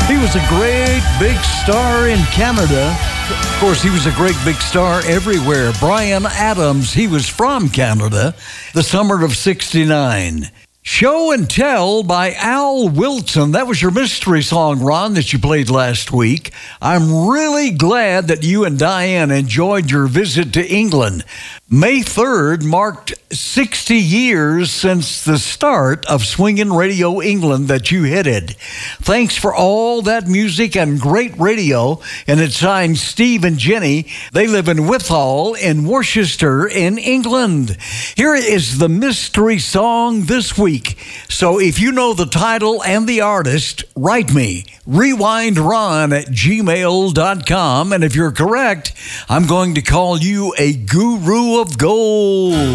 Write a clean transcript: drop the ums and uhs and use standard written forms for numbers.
He was a great big star in Canada. Of course, he was a great big star everywhere. Bryan Adams, he was from Canada, the summer of '69. Show and Tell by Al Wilson. That was your mystery song, Ron, that you played last week. I'm really glad that you and Diane enjoyed your visit to England. May 3rd marked 60 years since the start of Swingin' Radio England that you headed. Thanks for all that music and great radio. And it's signed Steve and Jenny. They live in Withall in Worcester in England. Here is the mystery song this week. So if you know the title and the artist, write me, rewindron@gmail.com. And if you're correct, I'm going to call you a guru of gold.